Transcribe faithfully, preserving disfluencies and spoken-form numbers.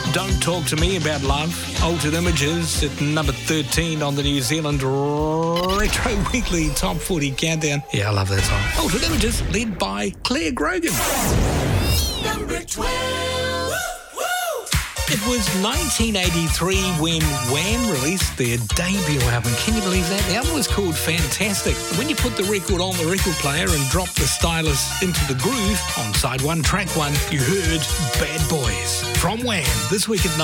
Don't Talk to Me About Love. Altered Images at number thirteen on the New Zealand Retro Weekly Top forty Countdown. Yeah, I love that song. Altered Images, led by Claire Grogan. Number twelve. It was nineteen eighty-three when Wham released their debut album. Can you believe that? The album was called Fantastic. When you put the record on the record player and drop the stylus into the groove, on side one, track one, you heard Bad Boys from Wham. This week at